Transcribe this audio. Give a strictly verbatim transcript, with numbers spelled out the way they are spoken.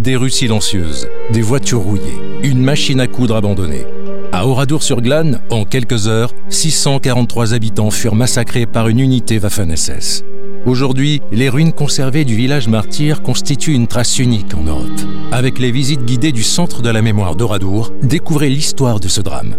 des rues silencieuses, des voitures rouillées, une machine à coudre abandonnée. À Oradour-sur-Glane, en quelques heures, six cent quarante-trois habitants furent massacrés par une unité Waffen-S S. Aujourd'hui, les ruines conservées du village martyr constituent une trace unique en Europe. Avec les visites guidées du Centre de la mémoire d'Oradour, découvrez l'histoire de ce drame.